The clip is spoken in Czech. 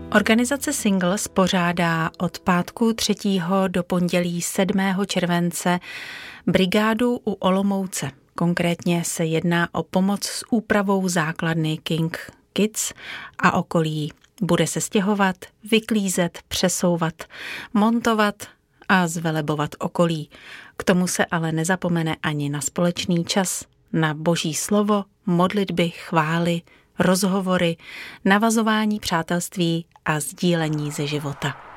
Organizace Singles pořádá od pátku 3. do pondělí 7. července brigádu u Olomouce. Konkrétně se jedná o pomoc s úpravou základny King Kids a okolí. Bude se stěhovat, vyklízet, přesouvat, montovat a zvelebovat okolí. K tomu se ale nezapomene ani na společný čas, na Boží slovo, modlitby, chvály, rozhovory, navazování přátelství a sdílení ze života.